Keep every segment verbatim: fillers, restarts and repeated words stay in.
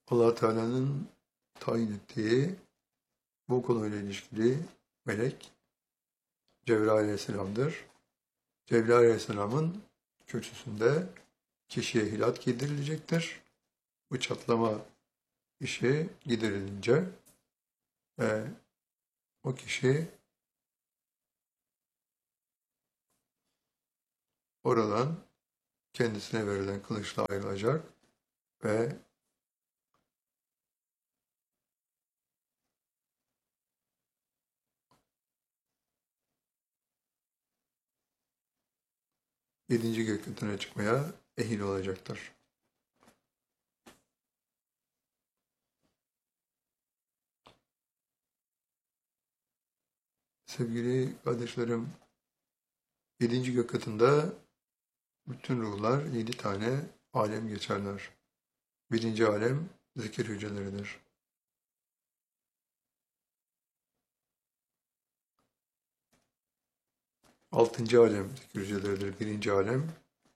Allah Teala'nın tayin ettiği bu konuyla ilişkili melek Cebrail Aleyhisselam'dır. Cebrail Aleyhisselam'ın köşesinde kişiye hilat giydirilecektir. Bu çatlama işi giderilince e, o kişi oradan kendisine verilen kılıçla ayrılacak ve yedinci gökyüzüne çıkmaya ehil olacaktır. Sevgili kardeşlerim, yedinci gökyüzünde bütün ruhlar yedi tane alem geçerler. Birinci alem zikir hücreleridir. Altıncı alem zikir hücreleridir. Birinci alem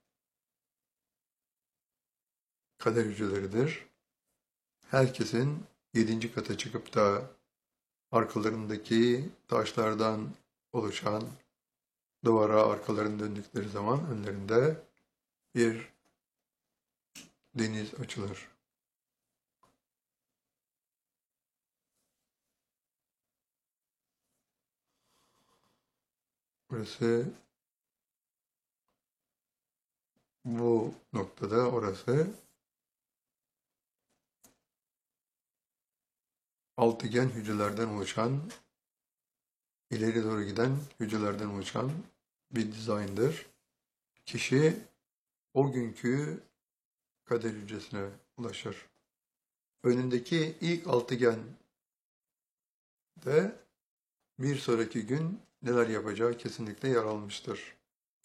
kader hücreleridir. Herkesin yedinci kata çıkıp da arkalarındaki taşlardan oluşan duvara arkalarını döndükleri zaman önlerinde bir deniz açılır. Burası bu noktada orası altıgen hücrelerden oluşan, ileri doğru giden hücrelerden oluşan bir dizayndır. Kişi o günkü kader hücresine ulaşır. Önündeki ilk altıgen de bir sonraki gün neler yapacağı kesinlikle yer almıştır.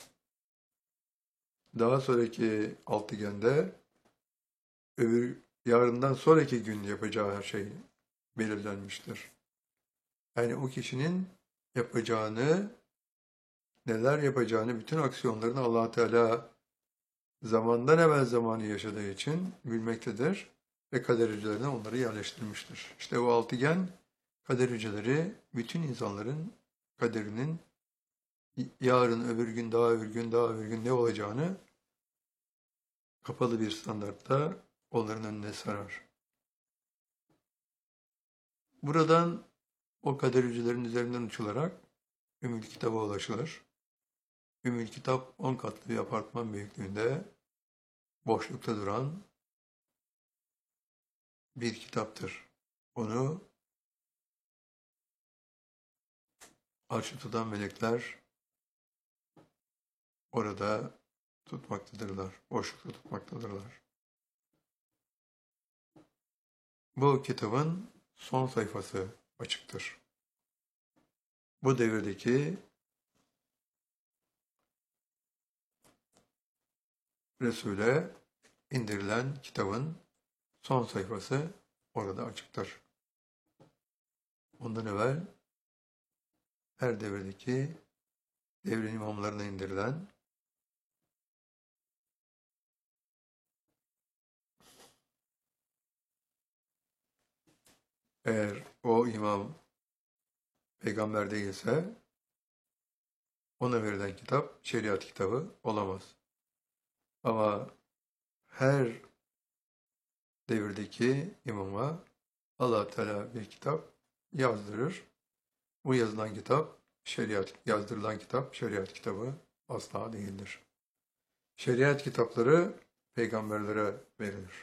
Daha sonraki altıgende öbür yarından sonraki gün yapacağı her şey belirlenmiştir. Yani o kişinin yapacağını, neler yapacağını, bütün aksiyonlarını Allah Teala zamandan evvel zamanı yaşadığı için bilmektedir ve kader hücrelerine onları yerleştirmiştir. İşte o altıgen kader hücreleri bütün insanların kaderinin yarın, öbür gün, daha öbür gün, daha öbür gün ne olacağını kapalı bir standartta onların önüne sarar. Buradan o kader hücrelerinin üzerinden uçularak Ümmül Kitap'a ulaşılır. Ümmül Kitap on katlı bir apartman büyüklüğünde boşlukta duran bir kitaptır. Onu arşı tutan melekler orada tutmaktadırlar, boşlukta tutmaktadırlar. Bu kitabın son sayfası açıktır. Bu devirdeki Resul'e indirilen kitabın son sayfası orada açıktır. Ondan evvel her devirdeki devrin imamlarına indirilen eğer o imam peygamber değilse ona verilen kitap şeriat kitabı olamaz. Ama her devirdeki imama Allah Teala bir kitap yazdırır. Bu yazılan kitap şeriat, yazdırılan kitap şeriat kitabı asla değildir. Şeriat kitapları peygamberlere verilir.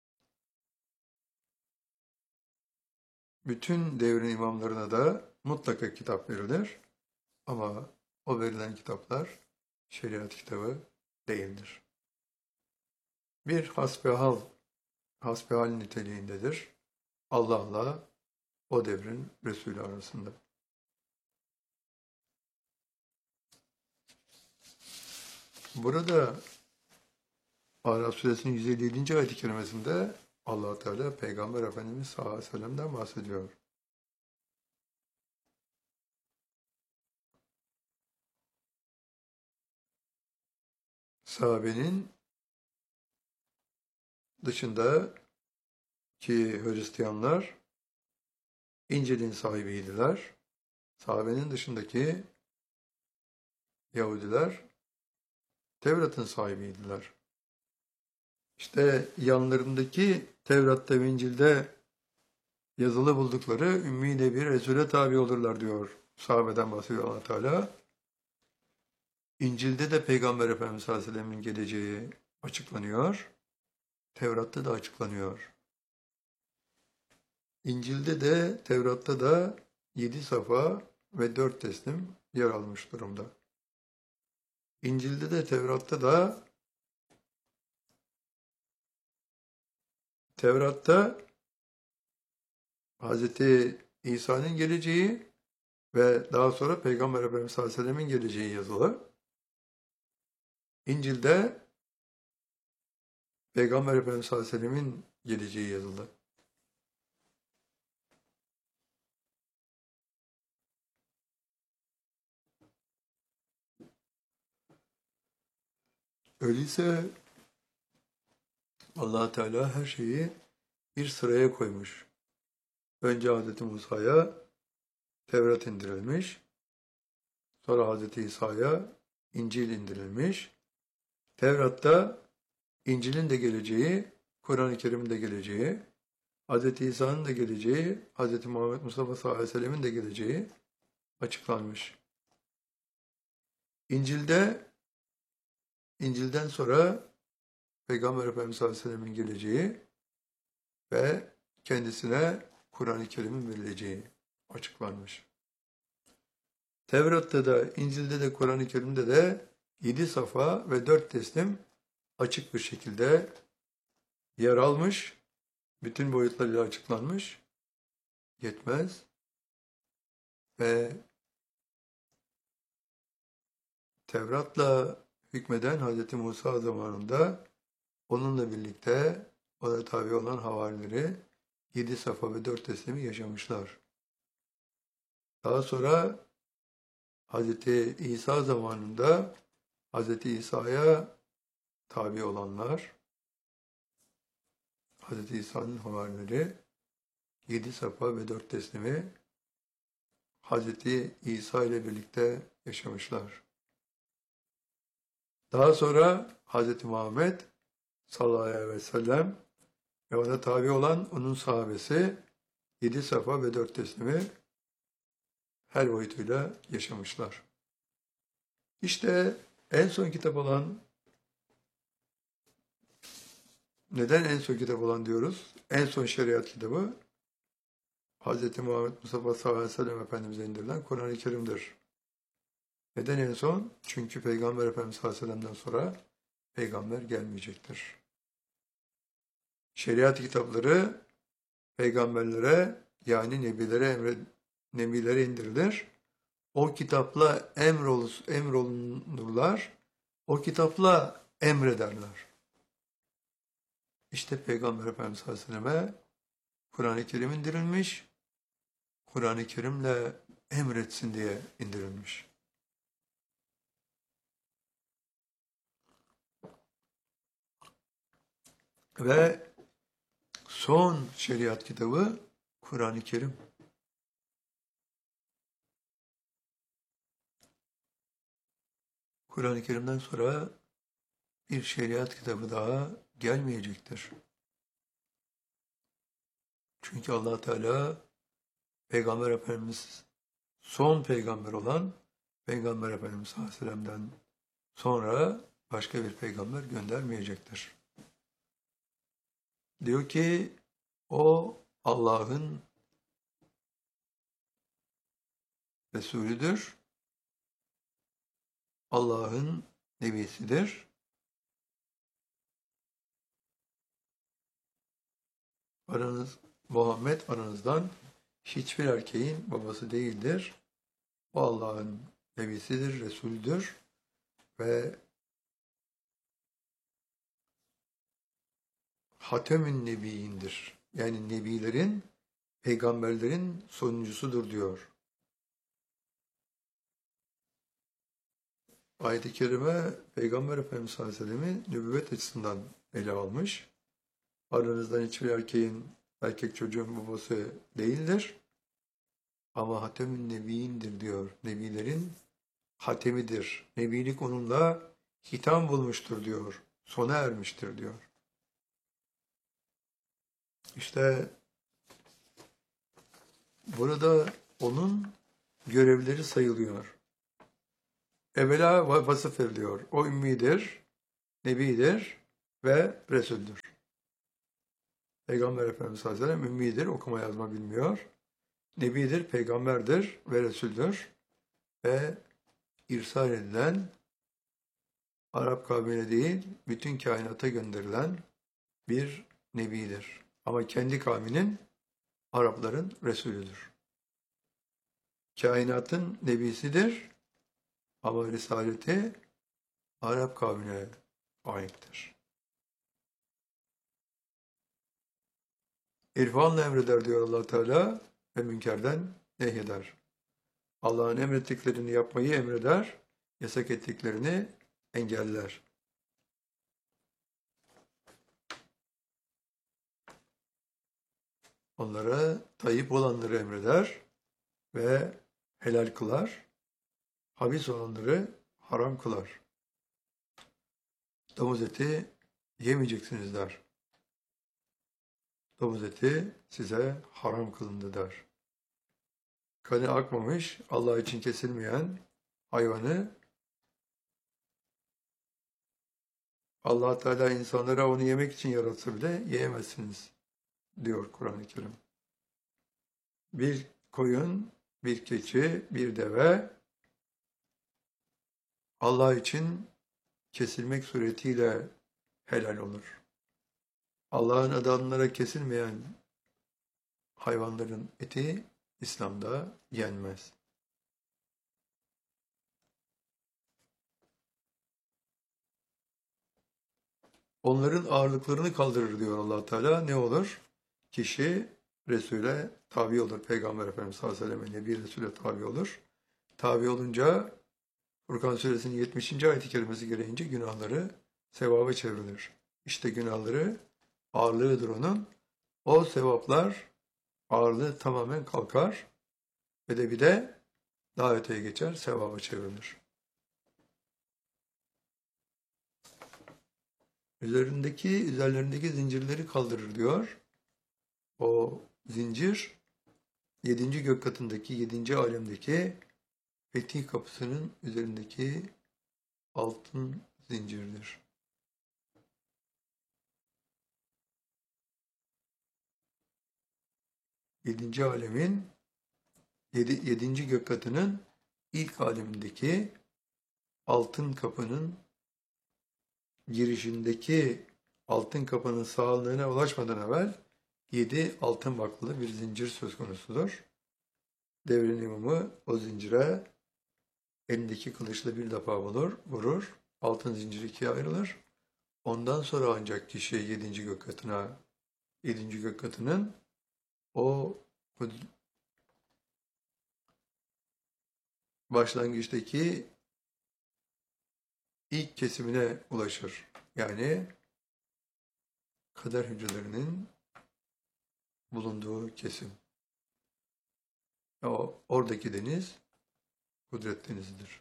Bütün devrin imamlarına da mutlaka kitap verilir. Ama o verilen kitaplar şeriat kitabı değildir. Bir hasbihal, hasbihal niteliğindedir. Allah'la o devrin Resulü arasında. Burada Araf suresinin yüz elli yedinci ayet-i kerimesinde Allah Teala Peygamber Efendimiz sallallahu aleyhi ve sellem'den bahsediyor. Sahabenin dışında ki Hristiyanlar İncil'in sahibiydiler. Sahabenin dışındaki Yahudiler Tevrat'ın sahibiydiler. İşte yanlarındaki Tevrat'ta ve İncil'de yazılı buldukları ümmiyle bir Resul'e tabi olurlar diyor. Sahabeden bahsediyor Allah Teala. İncil'de de Peygamber Efendimiz sallallahu aleyhi ve sellem'in geleceği açıklanıyor. Tevrat'ta da açıklanıyor. İncil'de de Tevrat'ta da yedi safa ve dört teslim yer almış durumda. İncil'de de Tevrat'ta da Tevrat'ta Hz. İsa'nın geleceği ve daha sonra Peygamber Efendimiz sallallahu aleyhi ve sellem'in geleceği yazılı. İncil'de Peygamber Efendimiz sallallahu aleyhi ve sellem'in geleceği yazılı. Öyleyse Allah Teala her şeyi bir sıraya koymuş. Önce Hz. Musa'ya Tevrat indirilmiş, sonra Hz. İsa'ya İncil indirilmiş. Tevrat'ta İncil'in de geleceği, Kur'an-ı Kerim'in de geleceği, Hz. İsa'nın da geleceği, Hz. Muhammed Mustafa sallallahu aleyhi ve sellem'in de geleceği açıklanmış. İncil'de, İncil'den sonra Peygamber Efendimiz sallallahu aleyhi ve sellem'in geleceği ve kendisine Kur'an-ı Kerim'in verileceği açıklanmış. Tevrat'ta da, İncil'de de, Kur'an-ı Kerim'de de yedi safa ve dört teslim açık bir şekilde yer almış, bütün boyutlarıyla açıklanmış, yetmez ve Tevrat'la hükmeden Hz. Musa zamanında onunla birlikte ona tabi olan havarileri yedi safa ve dört teslimi yaşamışlar. Daha sonra Hz. İsa zamanında Hz. İsa'ya tabi olanlar, Hz. İsa'nın havarileri yedi safa ve dört teslimi Hz. İsa ile birlikte yaşamışlar. Daha sonra Hz. Muhammed sallallahu aleyhi ve sellem ve ona tabi olan onun sahabesi yedi safa ve dört teslimi her boyutuyla yaşamışlar. İşte en son kitap olan, neden en son kitap olan diyoruz? En son şeriat kitabı Hz. Muhammed Mustafa sallallahu aleyhi ve sellem Efendimiz'e indirilen Kur'an-ı Kerim'dir. Neden en son? Çünkü Peygamber Efendimiz sallallahu aleyhi ve sellem'den sonra peygamber gelmeyecektir. Şeriat kitapları peygamberlere yani nebilere emre, nebilere indirilir. O kitapla emrol, emrolunurlar. O kitapla emrederler. İşte Peygamber Efendimiz sallallahu aleyhi ve selleme Kur'an-ı Kerim indirilmiş. Kur'an-ı Kerim'le emretsin diye indirilmiş. Ve son şeriat kitabı Kur'an-ı Kerim. Kur'an-ı Kerim'den sonra bir şeriat kitabı daha gelmeyecektir. Çünkü Allah Teala Peygamber Efendimiz son peygamber olan Peygamber Efendimiz sallallahu aleyhi ve sellem'den sonra başka bir peygamber göndermeyecektir. Diyor ki o Allah'ın Resulüdür. Allah'ın nebisidir. Aranız, Muhammed aranızdan hiçbir erkeğin babası değildir. O Allah'ın nebisidir, Resulüdür ve Hatemün Nebiyindir. Yani nebilerin, peygamberlerin sonuncusudur diyor. Ayet-i Kerime Peygamber Efendimiz sallallahu aleyhi ve sellem'i nübüvvet açısından ele almış. Aranızdan hiçbir erkeğin erkek çocuğun babası değildir. Ama Hatemün Nebiyyindir diyor. Nebilerin hatemidir. Nebilik onunla hitam bulmuştur diyor. Sona ermiştir diyor. İşte burada onun görevleri sayılıyor. Evvela vasıf veriliyor. O ümmidir, nebidir ve resuldür. Peygamber Efendimiz sallallahu aleyhi ve sellem ümmidir, okuma yazma bilmiyor. Nebidir, peygamberdir ve resuldür. Ve irsal edilen, Arap kavmine değil, bütün kainata gönderilen bir nebidir. Ama kendi kavminin, Arapların Resulüdür. Kainatın nebisidir ama risaleti Arap kavmine aittir. İrfanla emreder diyor Allah Teala ve münkerden nehyeder. Allah'ın emrettiklerini yapmayı emreder, yasak ettiklerini engeller. Onlara tayyip olanları emreder ve helal kılar, habis olanları haram kılar. Domuz eti yemeyeceksiniz der. Domuz eti size haram kılındı der. Kanı akmamış, Allah için kesilmeyen hayvanı Allah Teala insanlara onu yemek için yaratsa bile yiyemezsiniz diyor Kur'an-ı Kerim. Bir koyun, bir keçi, bir deve Allah için kesilmek suretiyle helal olur. Allah'ın adamlara kesilmeyen hayvanların eti İslam'da yenmez. Onların ağırlıklarını kaldırır diyor Allah Teala. Ne olur? Kişi Resul'e tabi olur. Peygamber Efendimiz sallallahu aleyhi ve sellem bir Resul'e tabi olur. Tabi olunca Furkan Suresinin yetmişinci ayet-i kerimesi gereğince günahları sevaba çevrilir. İşte günahları ağırlığıdır onun. O sevaplar ağırlığı tamamen kalkar ve de bir de daha öteye geçer, sevaba çevrilir. Üzerindeki, üzerlerindeki zincirleri kaldırır diyor. O zincir yedinci gök katındaki, yedinci alemdeki fetih kapısının üzerindeki altın zincirdir. Yedinci alemin, yedi, yedinci gök katının ilk alemindeki altın kapının girişindeki altın kapının sağlığına ulaşmadan evvel yedi altın vaklı bir zincir söz konusudur. Devrin imamı o zincire elindeki kılıçla bir defa vurur, vurur. Altın zincir ikiye ayrılır. Ondan sonra ancak kişi yedinci gök katına, yedinci gök katının o başlangıçtaki ilk kesimine ulaşır. Yani kader hücrelerinin bulunduğu kesim. O oradaki deniz kudret denizidir.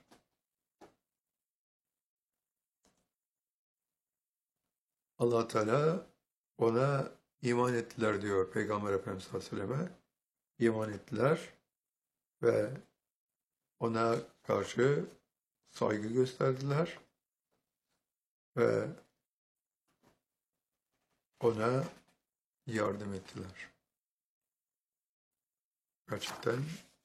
Allah Teala ona iman ettiler diyor Peygamber Efendimiz sallallahu aleyhi ve selleme. İman ettiler ve ona karşı saygı gösterdiler ve ona yardım ettiler. Gerçekten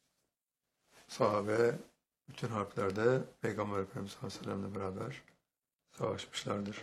sahabe bütün harplerde Peygamber Efendimiz sallallahu aleyhi ve sellem'le beraber savaşmışlardır.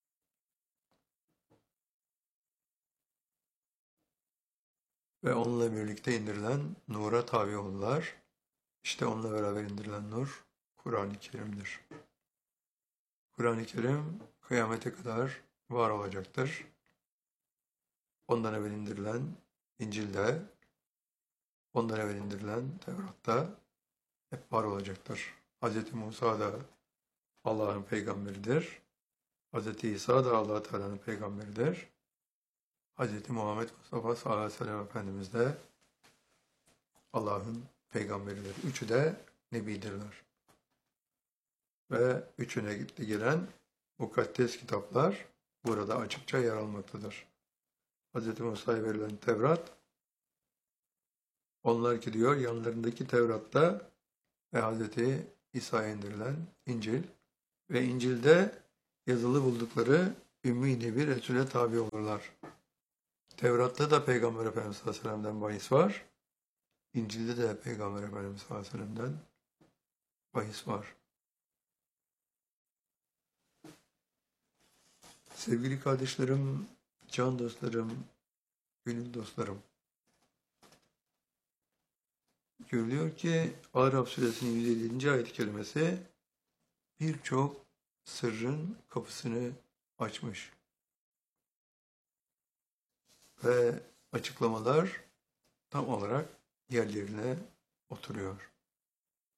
Ve onunla birlikte indirilen nura tabi oldular. İşte onunla beraber indirilen nur Kur'an-ı Kerim'dir. Kur'an-ı Kerim kıyamete kadar var olacaktır. Ondan evvel indirilen İncil'de, ondan evvel indirilen Tevrat'ta hep var olacaktır. Hz. Musa da Allah'ın peygamberidir. Hz. İsa da Allah Teala'nın peygamberidir. Hz. Muhammed Mustafa sallallahu aleyhi ve sellem Efendimiz de Allah'ın peygamberidir. Üçü de nebidirler. Ve üçüne gitti gelen mukaddes kitaplar burada açıkça yer almaktadır. Hz. Musa'ya verilen Tevrat, onlar ki diyor yanlarındaki Tevrat'ta ve Hz. İsa'ya indirilen İncil ve İncil'de yazılı buldukları Ümmi Nebi Resul'e tabi olurlar. Tevrat'ta da Peygamber Efendimiz sallallahu aleyhi ve sellem'den bahis var. İncil'de de Peygamber Efendimiz sallallahu aleyhi ve sellem'den bahis var. Sevgili kardeşlerim, can dostlarım, gönül dostlarım. Görülüyor ki Araf suresinin yüz ellinci ayet-i kerimesi birçok sırrın kapısını açmış. Ve açıklamalar tam olarak yerlerine oturuyor.